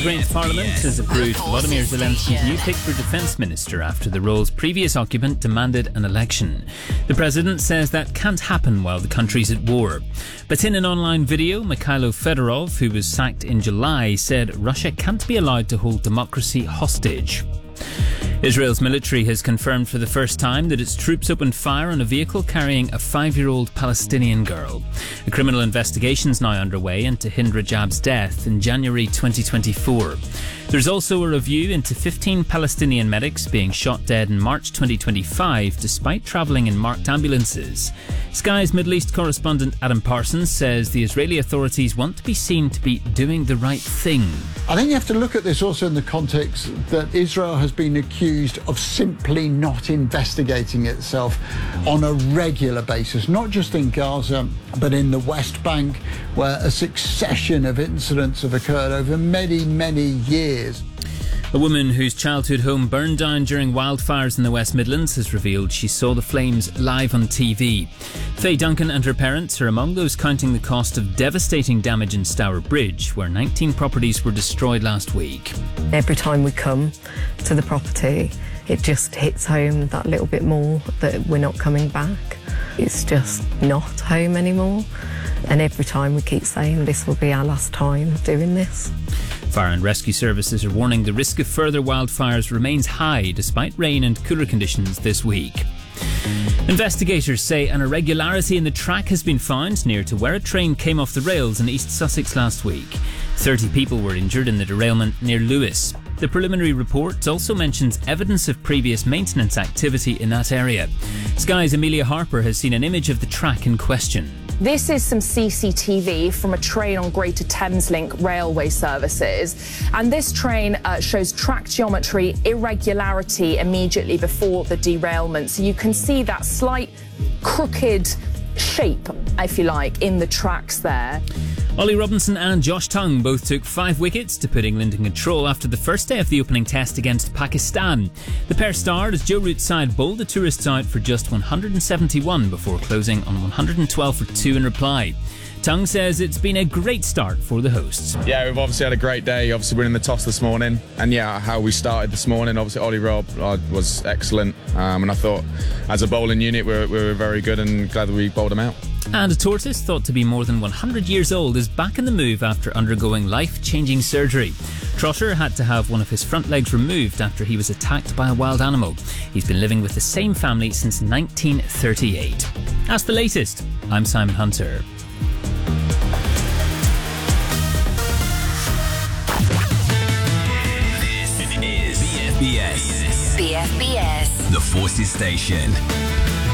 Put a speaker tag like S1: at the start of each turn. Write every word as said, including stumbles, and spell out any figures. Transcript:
S1: Ukraine's parliament has approved Volodymyr Zelensky's new pick for defence minister after the role's previous occupant demanded an election. The president says that can't happen while the country's at war. But in an online video, Mikhailo Fedorov, who was sacked in July, said Russia can't be allowed to hold democracy hostage. Israel's military has confirmed for the first time that its troops opened fire on a vehicle carrying a five-year-old Palestinian girl. A criminal investigation is now underway into Hind Rajab's death in January twenty twenty-four. There's also a review into fifteen Palestinian medics being shot dead in March twenty twenty-five despite travelling in marked ambulances. Sky's Middle East correspondent Adam Parsons says the Israeli authorities want to be seen to be doing the right thing.
S2: I think you have to look at this also in the context that Israel has been accused of simply not investigating itself on a regular basis, not just in Gaza, but in the West Bank, where a succession of incidents have occurred over many, many years.
S1: A woman whose childhood home burned down during wildfires in the West Midlands has revealed she saw the flames live on T V. Faye Duncan and her parents are among those counting the cost of devastating damage in Stour Bridge, where nineteen properties were destroyed last week.
S3: Every time we come to the property, it just hits home that little bit more that we're not coming back. It's just not home anymore. And every time we keep saying this will be our last time doing this.
S1: Fire and rescue services are warning the risk of further wildfires remains high despite rain and cooler conditions this week. Investigators say an irregularity in the track has been found near to where a train came off the rails in East Sussex last week. thirty people were injured in the derailment near Lewis. The preliminary report also mentions evidence of previous maintenance activity in that area. Sky's Amelia Harper has seen an image of the track in question.
S4: This is some C C T V from a train on Greater Thameslink railway services. And this train uh, shows track geometry irregularity immediately before the derailment. So you can see that slight crooked shape, if you like, in the tracks there.
S1: Ollie Robinson and Josh Tongue both took five wickets to put England in control after the first day of the opening test against Pakistan. The pair starred as Joe Root's side bowled the tourists out for just one hundred seventy-one before closing on one hundred twelve for two in reply. Tongue says it's been a great start for the hosts.
S5: Yeah, we've obviously had a great day, obviously winning the toss this morning. And yeah, how we started this morning, obviously Ollie Rob uh, was excellent. Um, and I thought as a bowling unit, we were, we were very good and glad that we bowled them out.
S1: And a tortoise thought to be more than one hundred years old is back in the move after undergoing life-changing surgery. Trotter had to have one of his front legs removed after he was attacked by a wild animal. He's been living with the same family since nineteen thirty-eight. That's the latest. I'm Simon Hunter.
S6: This is B F B S.
S7: B F B S.
S6: The Forces Station.